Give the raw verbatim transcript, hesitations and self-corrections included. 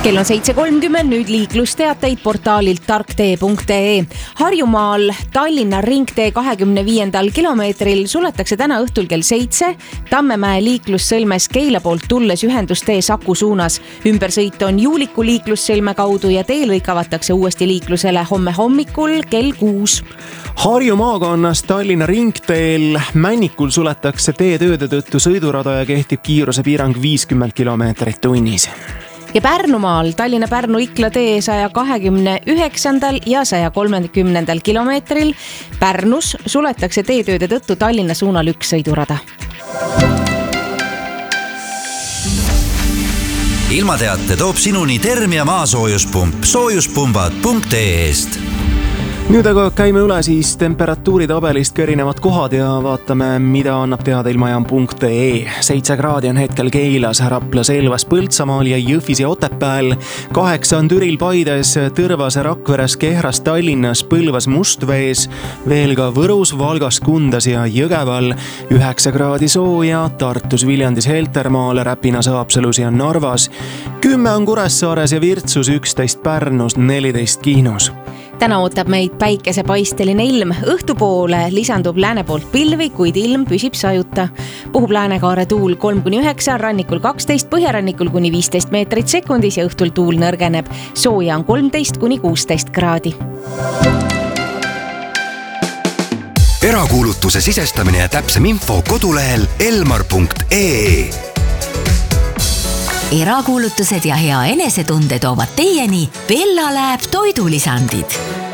kell on seitse kolmkümmend, nüüd liiklusteateid portaalilt tarktee punkt ee. Harjumaal Tallinna ringtee kahekümne viiendal kilomeetril suletakse täna õhtul kell seitse Tammemäe liiklussõlmes Keila poolt tulles ühendustee Saku suunas. Ümbersõit on Juuliku liiklussõlme kaudu ja tee lõik avatakse uuesti liiklusele homme hommikul kell kuus. Harju maakonnas Tallinna ringteel Männikul suletakse teetööde tõttu sõidurada ja kehtib kiiruse piirang viiskümmend kilomeetrit tunnis. Ja Pärnumaal Tallinna-Pärnu-Ikla tee saja kahekümne üheksandal ja saja kolmekümnendal kilomeetril Pärnus suletakse teetööde tõttu Tallinna suunal üks sõidurada. Ilmateate toob sinuni Termia maasoojuspump soojuspumbad punkt ee-st. Nüüd aga käime üle siis temperatuuri tabelist erinevad kohad ja vaatame, mida annab teada ilmajaam punkt ee. seitse kraadi on hetkel Keilas, Raplas, Elvas, Põltsamaal ja Jõhvis ja Otepääl. kaheksa on Türil, Paides, Tõrvas, Rakveres, Kehras, Tallinnas, Põlvas, Mustvees, veel ka Võrus, Valgas, Kundas ja Jõgeval. üheksa kraadi sooja Tartus, Viljandis, Heltermaal, Räpinas, Haapsalus ja Narvas. kümme on Kuressaares ja Virtsus, üksteist Pärnus, neliteist Kihnus. Täna ootab meid päikesepaisteline ilm. Õhtupoole lisandub lääne poolt pilvi, kuid ilm püsib sajuta. Puhub läänekaare tuul kolm kuni üheksa, rannikul kaksteist, põhjarannikul kuni viisteist meetrit sekundis ja õhtul tuul nõrgeneb. Sooja on kolmteist kuni kuusteist kraadi. Erakuulutuse sisestamine ja täpsem info kodulehel elmar punkt ee. Erakuulutused ja hea enesetunde toovad teieni Bella Lab toidulisandid.